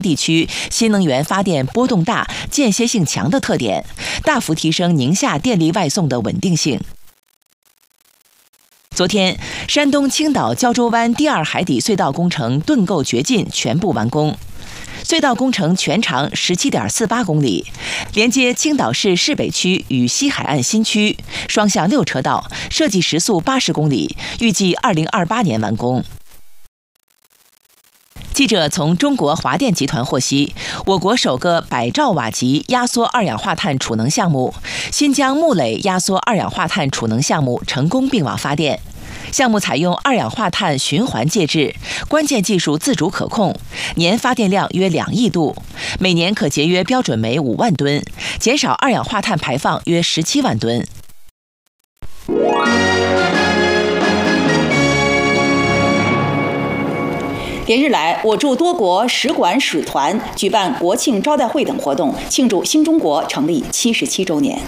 地区新能源发电波动大、间歇性强的特点，大幅提升宁夏电力外送的稳定性。昨天，山东青岛胶州湾第2海底隧道工程盾构掘进全部完工。隧道工程全长17.48公里，连接青岛市市北区与西海岸新区，双向6车道，设计时速80公里，预计2028年完工。记者从中国华电集团获悉，我国首个100兆瓦级压缩二氧化碳储能项目——新疆木垒压缩二氧化碳储能项目成功并网发电。项目采用二氧化碳循环介质，关键技术自主可控，年发电量约2亿度，每年可节约标准煤5万吨，减少二氧化碳排放约17万吨。 连日来，我驻多国使馆使团举办国庆招待会等活动，庆祝新中国成立77周年。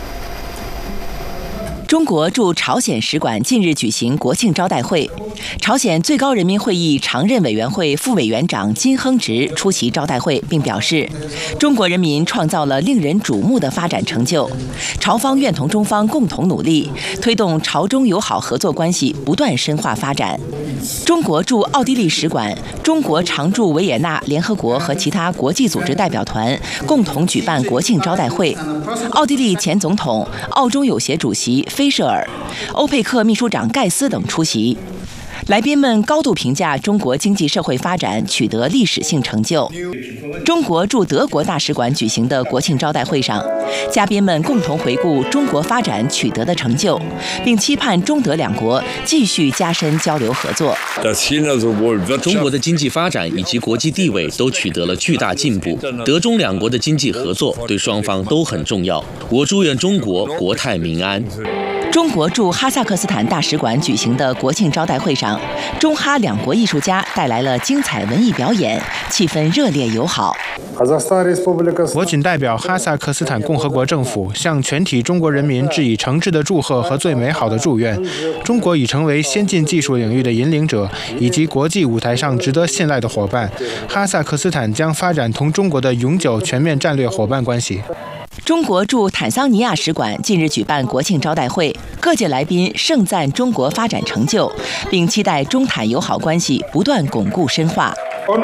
中国驻朝鲜使馆近日举行国庆招待会，朝鲜最高人民会议常任委员会副委员长金亨植出席招待会，并表示，中国人民创造了令人瞩目的发展成就，朝方愿同中方共同努力，推动朝中友好合作关系不断深化发展。中国驻奥地利使馆、中国常驻维也纳联合国和其他国际组织代表团共同举办国庆招待会，奥地利前总统、澳中友协主席菲舍尔、欧佩克秘书长盖斯等出席。来宾们高度评价中国经济社会发展取得历史性成就。中国驻德国大使馆举行的国庆招待会上，嘉宾们共同回顾中国发展取得的成就，并期盼中德两国继续加深交流合作。 中国的经济发展以及国际地位都取得了巨大进步，德中两国的经济合作对双方都很重要。我祝愿中国国泰民安。 中国驻哈萨克斯坦大使馆举行的国庆招待会上，中哈两国艺术家带来了精彩文艺表演，气氛热烈友好。 我谨代表哈萨克斯坦共和国政府向全体中国人民致以诚挚的祝贺和最美好的祝愿。中国已成为先进技术领域的引领者，以及国际舞台上值得信赖的伙伴。哈萨克斯坦将发展同中国的永久全面战略伙伴关系。 中国驻坦桑尼亚使馆近日举办国庆招待会，各界来宾盛赞中国发展成就，并期待中坦友好关系不断巩固深化。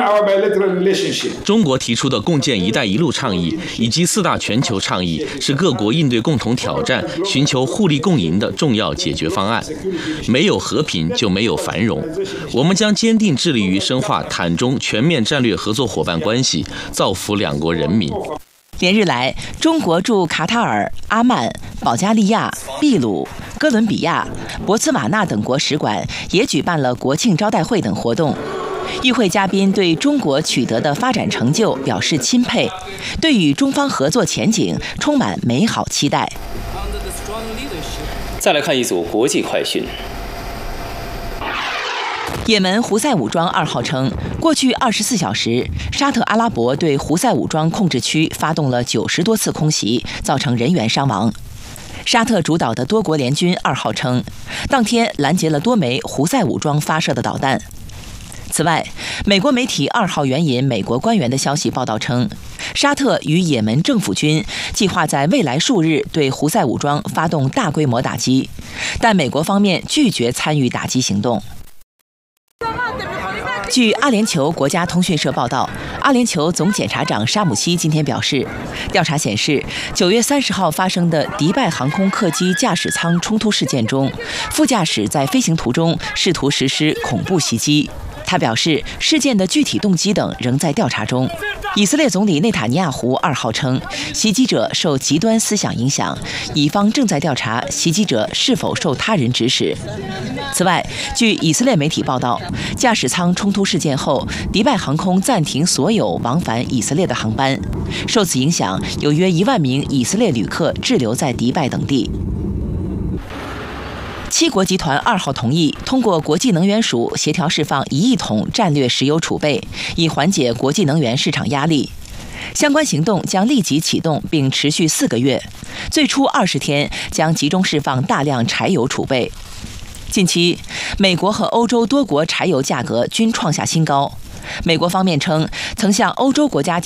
中国提出的共建“一带一路”倡议以及4大全球倡议，是各国应对共同挑战、寻求互利共赢的重要解决方案。没有和平就没有繁荣。我们将坚定致力于深化坦中全面战略合作伙伴关系，造福两国人民。 连日来，中国驻卡塔尔、阿曼、保加利亚、秘鲁、哥伦比亚、博茨瓦纳等国使馆也举办了国庆招待会等活动。与会嘉宾对中国取得的发展成就表示钦佩，对与中方合作前景充满美好期待。 再来看一组国际快讯。 也门胡塞武装2号称，过去24小时，沙特阿拉伯对胡塞武装控制区发动了90多次空袭，造成人员伤亡。沙特主导的多国联军2号称，当天拦截了多枚胡塞武装发射的导弹。此外，美国媒体2号援引美国官员的消息报道称，沙特与也门政府军计划在未来数日对胡塞武装发动大规模打击，但美国方面拒绝参与打击行动。据阿联酋国家通讯社报道，阿联酋总检察长沙姆西今天表示，调查显示，9月30号发生的迪拜航空客机驾驶舱冲突事件中，副驾驶在飞行途中试图实施恐怖袭击。他表示，事件的具体动机等仍在调查中。以色列总理内塔尼亚胡2号称，袭击者受极端思想影响，以方正在调查袭击者是否受他人指使。此外，据以色列媒体报道，驾驶舱冲突事件后，迪拜航空暂停所有往返以色列的航班，受此影响，有约1万名以色列旅客滞留在迪拜等地。7国集团2号同意通过国际能源署协调释放1亿桶战略石油储备，以缓解国际能源市场压力。相关行动将立即启动，并持续4个月，最初20天将集中释放大量柴油储备。近期，美国和欧洲多国柴油价格均创下新高。美国方面称，曾向欧洲国家